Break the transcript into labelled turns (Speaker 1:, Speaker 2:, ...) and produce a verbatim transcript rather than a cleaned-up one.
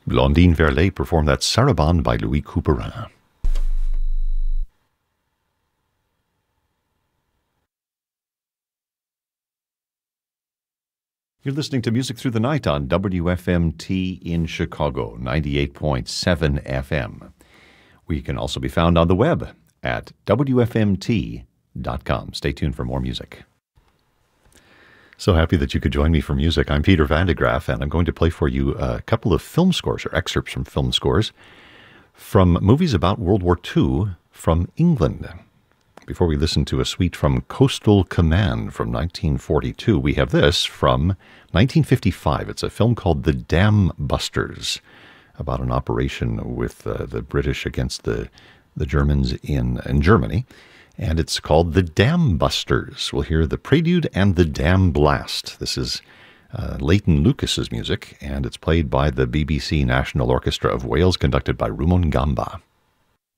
Speaker 1: Blondine Verlet performed that Sarabande by Louis Couperin. You're listening to Music Through the Night on W F M T in Chicago, ninety-eight point seven F M. We can also be found on the web at W F M T dot com. Stay tuned for more music. So happy that you could join me for music. I'm Peter Van de Graaff, and I'm going to play for you a couple of film scores, or excerpts from film scores, from movies about World War Two from England. Before we listen to a suite from Coastal Command from nineteen forty-two, we have this from nineteen fifty-five. It's a film called The Dam Busters, about an operation with uh, the British against the, the Germans in, in Germany. And it's called The Dam Busters. We'll hear the prelude and the dam blast. This is uh, Leighton Lucas's music, and it's played by the B B C National Orchestra of Wales, conducted by Rumon Gamba.